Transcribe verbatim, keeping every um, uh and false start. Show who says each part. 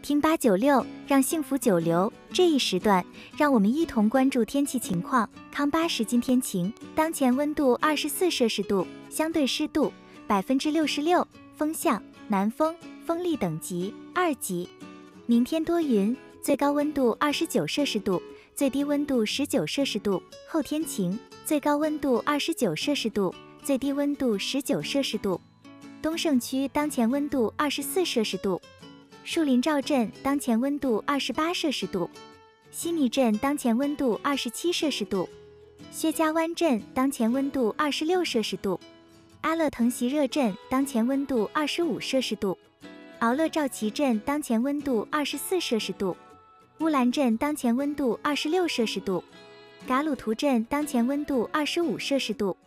Speaker 1: 听八九六，让幸福久留。这一时段，让我们一同关注天气情况。康巴时今天晴，当前温度二十四摄氏度，相对湿度百分之六十六，风向南风，风力等级二级。明天多云，最高温度二十九摄氏度，最低温度十九摄氏度。后天晴，最高温度二十九摄氏度，最低温度十九摄氏度。东胜区当前温度二十四摄氏度。树林赵镇当前温度二十八摄氏度，西尼镇当前温度二十七摄氏度，薛家湾镇当前温度二十六摄氏度，阿勒腾席热镇当前温度二十五摄氏度，敖勒赵旗镇当前温度二十四摄氏度，乌兰镇当前温度二十六摄氏度，噶鲁图镇当前温度二十五摄氏度。